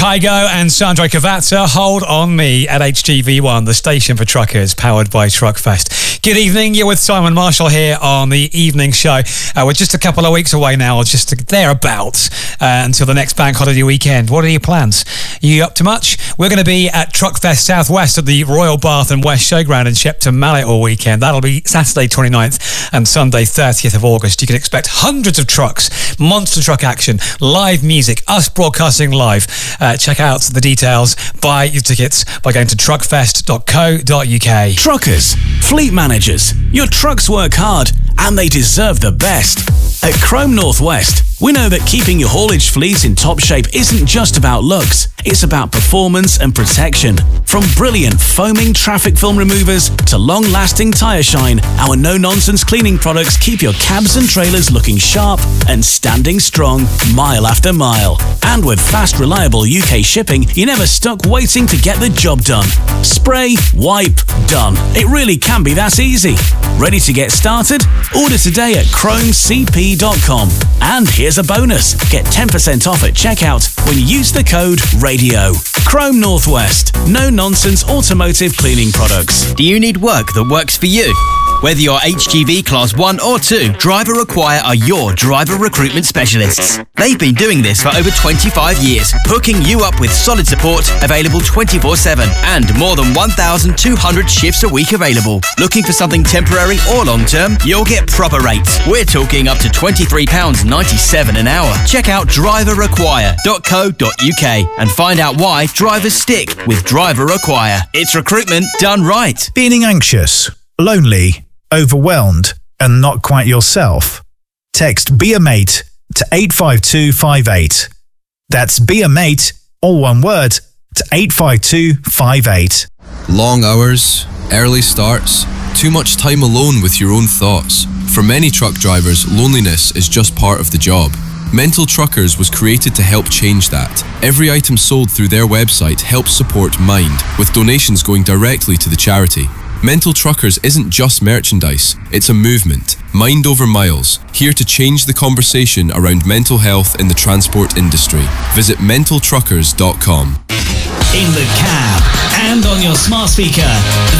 Kygo and Sandro Cavazza, Hold On Me at HGV1, the station for truckers, powered by Truckfest. Good evening, you're with Simon Marshall here on the evening show. We're just a couple of weeks away now, just thereabouts, until the next bank holiday weekend. What are your plans? Are you up to much? We're going to be at Truckfest Southwest at the Royal Bath and West Showground in Shepton Mallet all weekend. That'll be Saturday 29th and Sunday 30th of August. You can expect hundreds of trucks, monster truck action, live music, us broadcasting live. Check out the details, buy your tickets by going to truckfest.co.uk. Truckers, fleet managers, your trucks work hard and they deserve the best. At Chrome Northwest, we know that keeping your haulage fleet in top shape isn't just about looks, it's about performance and protection. From brilliant foaming traffic film removers to long-lasting tyre shine, our no-nonsense cleaning products keep your cabs and trailers looking sharp and standing strong mile after mile. And with fast, reliable UK shipping, you're never stuck waiting to get the job done. Spray, wipe, done. It really can be that easy. Ready to get started? Order today at chromecp.com. And here's a bonus. Get 10% off at checkout when you use the code RADIO. Chrome Northwest. No-nonsense automotive cleaning products. Do you need work that works for you? Whether you're HGV Class 1 or 2, Driver Require are your driver recruitment specialists. They've been doing this for over 25 years, hooking you up with solid support, available 24/7, and more than 1,200 shifts a week available. Looking for something temporary or long-term? You'll get proper rates. We're talking up to £23.97 an hour. Check out driverrequire.co.uk and find out why drivers stick with Driver Require. It's recruitment done right. Feeling anxious, lonely, overwhelmed, and not quite yourself? Text Be A Mate to 85258. That's Be A Mate, all one word, to 85258. Long hours, early starts, too much time alone with your own thoughts. For many truck drivers, loneliness is just part of the job. Mental Truckers was created to help change that. Every item sold through their website helps support Mind, with donations going directly to the charity. Mental Truckers isn't just merchandise, it's a movement. Mind over miles, here to change the conversation around mental health in the transport industry. Visit mentaltruckers.com. In the cab and on your smart speaker,